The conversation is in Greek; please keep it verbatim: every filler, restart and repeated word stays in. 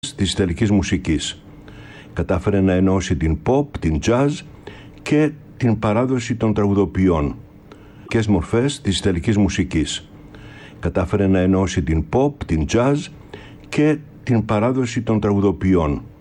της ιταλικής μουσικής. Κατάφερε να ενώσει την pop, την jazz και την παράδοση των τραγουδοποιών και τις μορφές της ιταλικής μουσικής. Κατάφερε να ενώσει την pop, την jazz και την παράδοση των τραγουδοποιών